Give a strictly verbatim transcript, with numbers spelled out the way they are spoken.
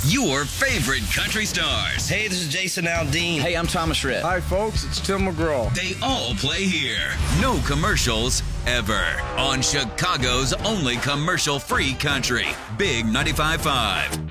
your favorite country stars. Hey, this is Jason Aldean. Hey, I'm Thomas Rhett. Hi, folks. It's Tim McGraw. They all play here. No commercials ever. On Chicago's only commercial-free country. Big ninety-five point five.